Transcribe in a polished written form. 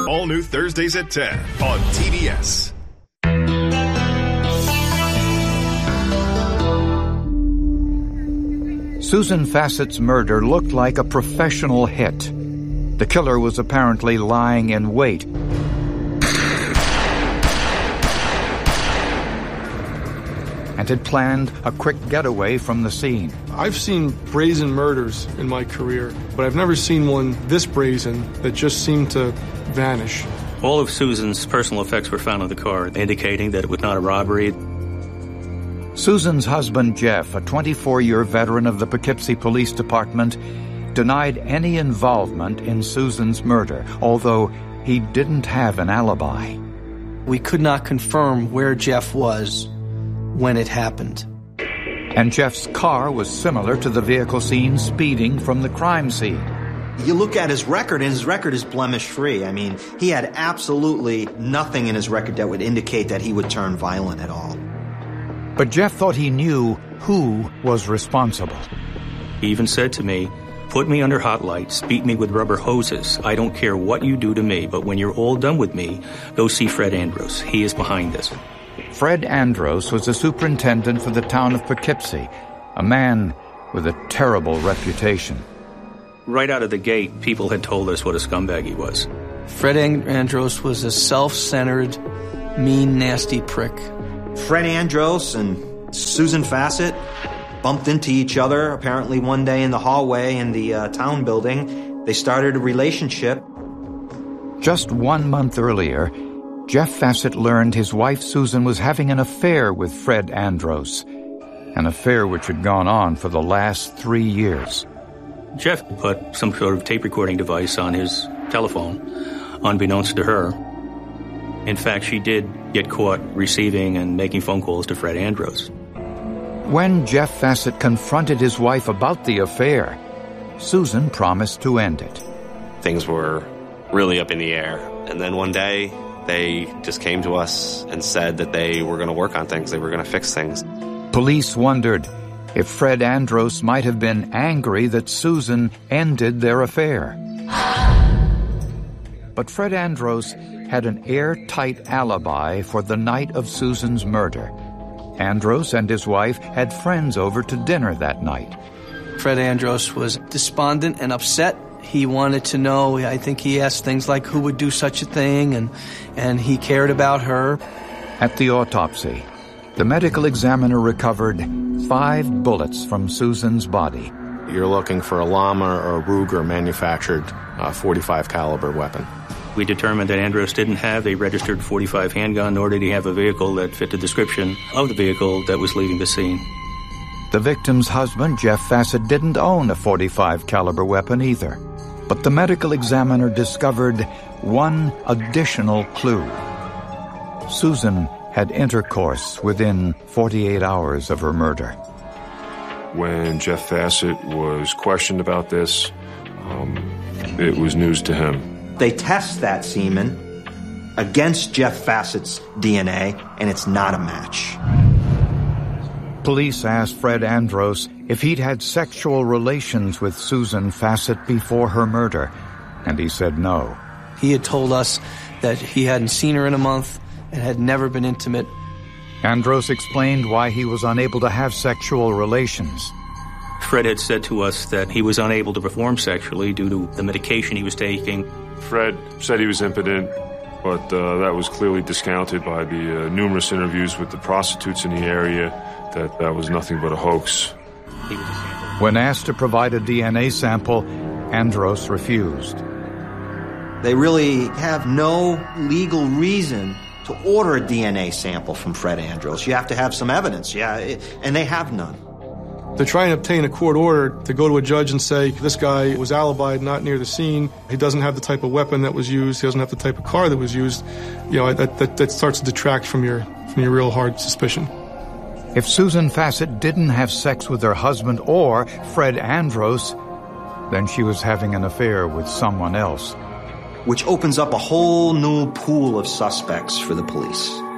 All new Thursdays at 10 on TBS. Susan Fassett's murder looked like a professional hit. The killer was apparently lying in wait. And had planned a quick getaway from the scene. I've seen brazen murders in my career, but I've never seen one this brazen that just seemed to vanish. All of Susan's personal effects were found in the car, indicating that it was not a robbery. Susan's husband, Jeff, a 24-year veteran of the Poughkeepsie Police Department, denied any involvement in Susan's murder, although he didn't have an alibi. We could not confirm where Jeff was when it happened. And Jeff's car was similar to the vehicle seen speeding from the crime scene. You look at his record, and his record is blemish-free. I mean, he had absolutely nothing in his record that would indicate that he would turn violent at all. But Jeff thought he knew who was responsible. He even said to me, "Put me under hot lights, beat me with rubber hoses. I don't care what you do to me, but when you're all done with me, go see Fred Andros. He is behind this." Fred Andros was the superintendent for the town of Poughkeepsie, a man with a terrible reputation. Right out of the gate, people had told us what a scumbag he was. Fred Andros was a self-centered, mean, nasty prick. Fred Andros and Susan Fassett bumped into each other apparently one day in the hallway in the town building. They started a relationship. Just 1 month earlier, Jeff Fassett learned his wife Susan was having an affair with Fred Andros, an affair which had gone on for the last 3 years. Jeff put some sort of tape recording device on his telephone, unbeknownst to her. In fact, she did get caught receiving and making phone calls to Fred Andros. When Jeff Fassett confronted his wife about the affair, Susan promised to end it. Things were really up in the air. And then one day, they just came to us and said that they were going to work on things. They were going to fix things. Police wondered if Fred Andros might have been angry that Susan ended their affair. But Fred Andros had an airtight alibi for the night of Susan's murder. Andros and his wife had friends over to dinner that night. Fred Andros was despondent and upset. He wanted to know, I think he asked things like who would do such a thing, and he cared about her. At the autopsy, the medical examiner recovered 5 bullets from Susan's body. You're looking for a Lama or a Ruger manufactured .45 caliber weapon. We determined that Andros didn't have a registered .45 handgun, nor did he have a vehicle that fit the description of the vehicle that was leaving the scene. The victim's husband, Jeff Fassett, didn't own a .45 caliber weapon either. But the medical examiner discovered one additional clue. Susan had intercourse within 48 hours of her murder. When Jeff Fassett was questioned about this, it was news to him. They test that semen against Jeff Fassett's DNA, and it's not a match. Police asked Fred Andros if he'd had sexual relations with Susan Fassett before her murder, and he said no. He had told us that he hadn't seen her in a month and had never been intimate. Andros explained why he was unable to have sexual relations. Fred had said to us that he was unable to perform sexually due to the medication he was taking. Fred said he was impotent, but that was clearly discounted by the numerous interviews with the prostitutes in the area, that was nothing but a hoax. When asked to provide a DNA sample, Andros refused. They really have no legal reason to order a DNA sample from Fred Andros. You have to have some evidence, and they have none. To try and obtain a court order to go to a judge and say, this guy was alibied, not near the scene, he doesn't have the type of weapon that was used, he doesn't have the type of car that was used, that starts to detract from your real hard suspicion. If Susan Fassett didn't have sex with her husband or Fred Andros, then she was having an affair with someone else. Which opens up a whole new pool of suspects for the police.